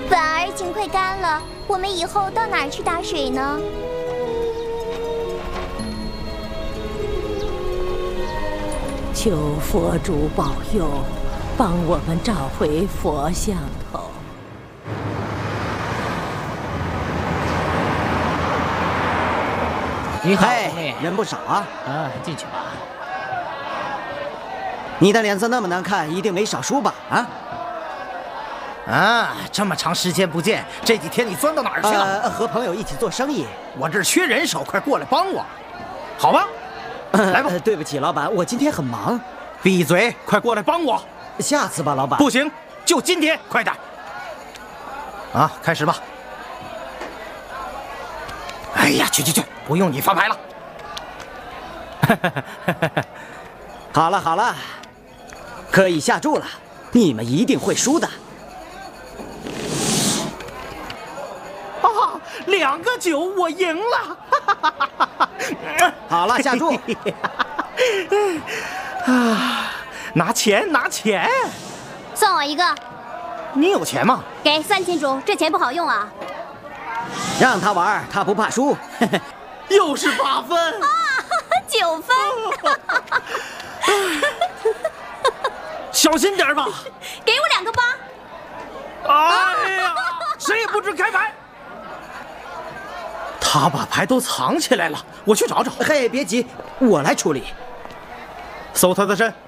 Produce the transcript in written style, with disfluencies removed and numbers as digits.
婉儿已经快干了，我们以后到哪儿去打水呢？ 求佛主保佑，帮我们找回佛像头。 你好，红丽， 人不少啊。 进去吧。 你的脸色那么难看，一定没少输吧？ 这么长时间不见，这几天你钻到哪儿去了？ 和朋友一起做生意， 我这儿缺人手，快过来帮我，好吧？来吧。 对不起，老板，我今天很忙。 闭嘴，快过来帮我。 下次吧，老板。 不行，就今天，快点。开始吧。哎呀，去，不用你发牌了。 好了，可以下注了，你们一定会输的。 2个9，我赢了。 好了，下注。 拿钱。 算我一个。 你有钱吗？ 给3000铢，这钱不好用啊。 让他玩，他不怕输。 又是8分。 9分。 小心点吧。 给我2个8。 哎呀，谁也不准开牌。他把牌都藏起来了，我去找找。 嘿，别急，我来处理。 搜他的身。